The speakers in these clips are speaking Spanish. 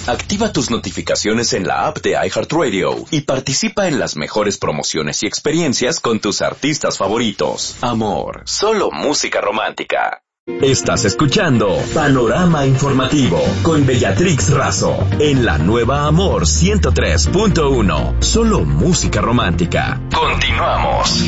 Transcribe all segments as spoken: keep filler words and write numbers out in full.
Activa tus notificaciones en la app de iHeartRadio y participa en las mejores promociones y experiencias con tus artistas favoritos. Amor, solo música romántica. Estás escuchando Panorama Informativo con Bellatrix Razo en la nueva Amor ciento tres punto uno. Solo música romántica. Continuamos.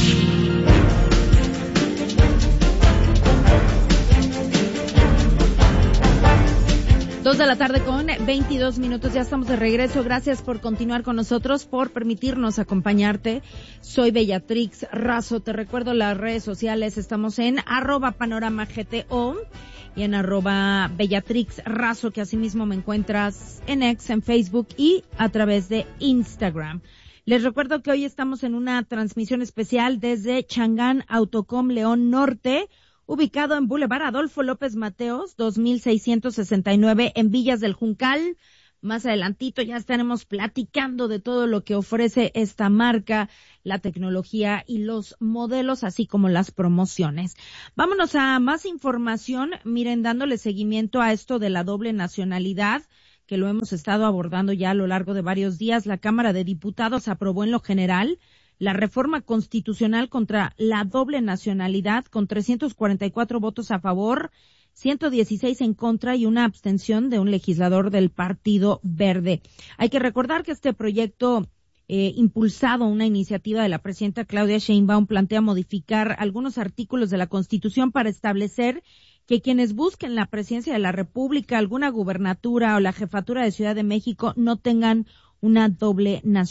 Dos de la tarde con veintidós minutos, ya estamos de regreso. Gracias por continuar con nosotros, por permitirnos acompañarte. Soy Bellatrix Razo. Te recuerdo las redes sociales, estamos en arroba panorama gto y en arroba Bellatrix Razo, que asimismo me encuentras en X, en Facebook y a través de Instagram. Les recuerdo que hoy estamos en una transmisión especial desde Changán Autocom León Norte, ubicado en Boulevard Adolfo López Mateos, dos mil seiscientos sesenta y nueve, en Villas del Juncal. Más adelantito ya estaremos platicando de todo lo que ofrece esta marca, la tecnología y los modelos, así como las promociones. Vámonos a más información. Miren, dándole seguimiento a esto de la doble nacionalidad, que lo hemos estado abordando ya a lo largo de varios días, la Cámara de Diputados aprobó en lo general la reforma constitucional contra la doble nacionalidad con trescientos cuarenta y cuatro votos a favor, ciento dieciséis en contra y una abstención de un legislador del Partido Verde. Hay que recordar que este proyecto, eh, impulsado, una iniciativa de la presidenta Claudia Sheinbaum, plantea modificar algunos artículos de la Constitución para establecer que quienes busquen la presidencia de la República, alguna gubernatura o la jefatura de Ciudad de México no tengan una doble nacionalidad.